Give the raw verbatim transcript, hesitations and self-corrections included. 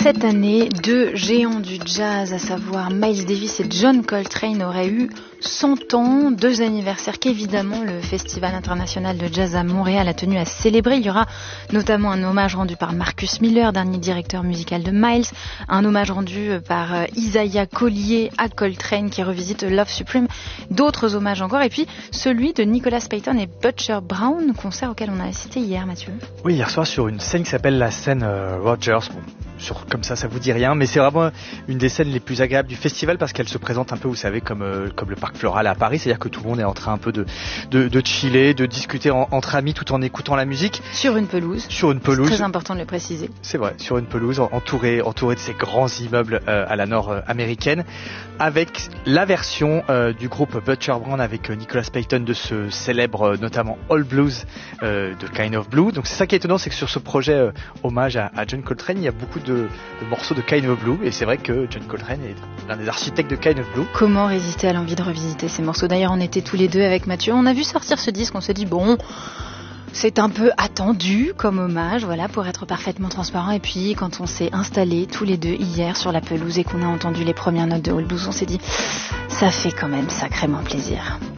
Cette année, deux géants du jazz, à savoir Miles Davis et John Coltrane, auraient eu cent ans, deux anniversaires qu'évidemment le Festival international de jazz à Montréal a tenu à célébrer. Il y aura notamment un hommage rendu par Marcus Miller, dernier directeur musical de Miles, un hommage rendu par Isaiah Collier à Coltrane qui revisite Love Supreme, d'autres hommages encore, et puis celui de Nicholas Payton et Butcher Brown, concert auquel on a assisté hier, Mathieu. Oui, hier soir sur une scène qui s'appelle la scène euh, Rogers. Bon, sur, comme ça, ça vous dit rien, mais c'est vraiment une des scènes les plus agréables du festival parce qu'elle se présente un peu, vous savez, comme, euh, comme le Parc Floral à Paris, c'est-à-dire que tout le monde est en train un peu de, de, de chiller, de discuter en, entre amis tout en écoutant la musique. Sur une pelouse. Sur une pelouse. C'est très important de le préciser. C'est vrai, sur une pelouse entourée, entourée de ces grands immeubles euh, à la nord-américaine, avec la version euh, du groupe Butcher Brown avec euh, Nicholas Payton de ce célèbre, euh, notamment All Blues euh, de Kind of Blue. Donc c'est ça qui est étonnant, c'est que sur ce projet euh, hommage à, à John Coltrane, il y a beaucoup de, de morceaux de Kind of Blue, et c'est vrai que John Coltrane est l'un des architectes de Kind of Blue. Comment résister à l'envie de revisiter ces morceaux? D'ailleurs, on était tous les deux avec Mathieu, on a vu sortir ce disque, on s'est dit bon, c'est un peu attendu comme hommage, voilà, pour être parfaitement transparent. Et puis quand on s'est installés tous les deux hier sur la pelouse et qu'on a entendu les premières notes de All Blues, on s'est dit ça fait quand même sacrément plaisir.